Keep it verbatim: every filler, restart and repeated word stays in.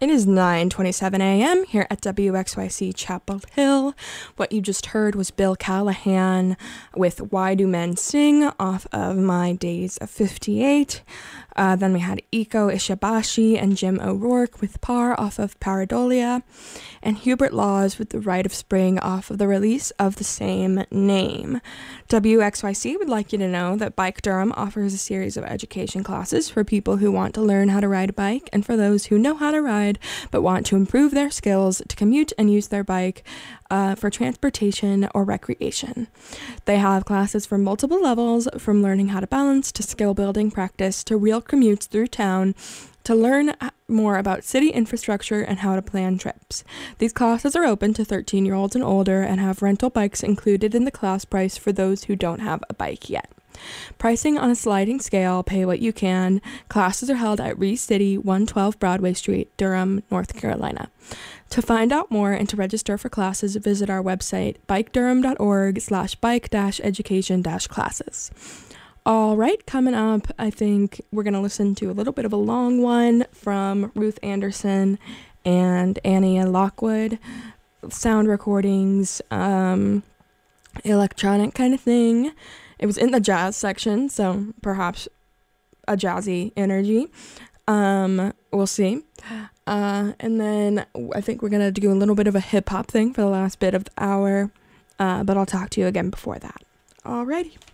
It is nine twenty-seven a.m. here at W X Y C Chapel Hill. What you just heard was Bill Callahan with Why Do Men Sing off of My Days of fifty-eight. Uh, then we had Iko Ishibashi and Jim O'Rourke with Par off of Pareidolia. And Hubert Laws with The Rite of Spring off of the release of the same name. W X Y C would like you to know that Bike Durham offers a series of education classes for people who want to learn how to ride a bike and for those who know how to ride but want to improve their skills to commute and use their bike uh, for transportation or recreation. They have classes for multiple levels, from learning how to balance to skill building practice to real commutes through town, to learn more about city infrastructure and how to plan trips. These classes are open to thirteen-year-olds and older and have rental bikes included in the class price for those who don't have a bike yet. Pricing on a sliding scale, pay what you can. Classes are held at Ree City, one twelve Broadway Street, Durham, North Carolina. To find out more and to register for classes, visit our website, bikedurham.org slash bike dash education dash classes. All right, coming up, I think we're going to listen to a little bit of a long one from Ruth Anderson and Annie Lockwood. Sound recordings, um, electronic kind of thing. It was in the jazz section, so perhaps a jazzy energy. Um, we'll see. Uh, and then I think we're going to do a little bit of a hip-hop thing for the last bit of the hour, uh, but I'll talk to you again before that. Alrighty.